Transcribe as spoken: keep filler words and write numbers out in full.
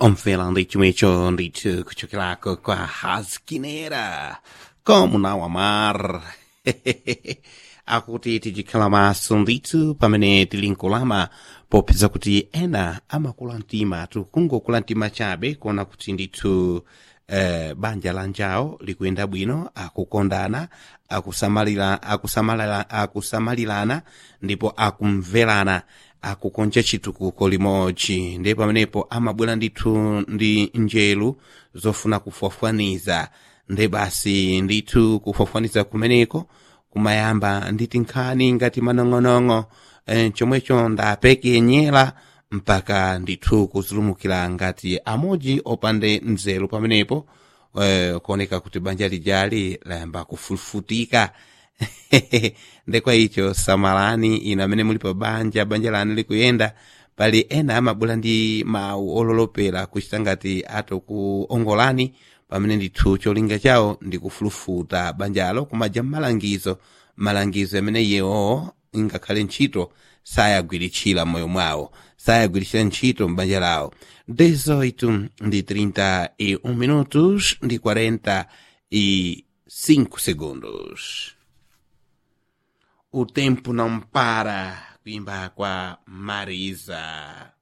Omfela ndicho mecho ndicho kuchokilako kwa haskinera como não amar akuti tijikhala maso ndithu pamene tilinkulama popeza kuti ena amakula mtima tikungokula mtima chabe kuona kuti ndithu eh, banja la njawo likuyenda bwino akukondana akusamalira akusamalira akusamalirana ndipo akumverana akukonja chitukuko limodzi ndi pamenepo amabwera ndithu ndi njelu zofuna kufwafwaniza ndi basi ndithu kufwafwaniza kumeneko kumayamba nditi nkhani ngati manong'onong'o e, chomwecho ndapekenyera mpaka ndithu kuzulumukira ngati amodzi opande nzeru pamenepo e, kuoneka kuti banja lijali layamba kufufutika ndekwa icho samalani ina amene muli pa banja banja lanu likuyenda pali ena amabwera ndi mawu ololopera kuchita ngati atokuongolani pamene ndithu cholinga chawo ndi kufulufuta banjalo kumaja malangizo malangizo amene yewo ingakhale ntchito sayagwiritchira m'moyo mwawo sayagwiritchira ntchito m'banja lawo dezoito ndi trinta e um minutos ndi quarenta e cinco segundos. O tempo não para, kuimba kwa Marisa.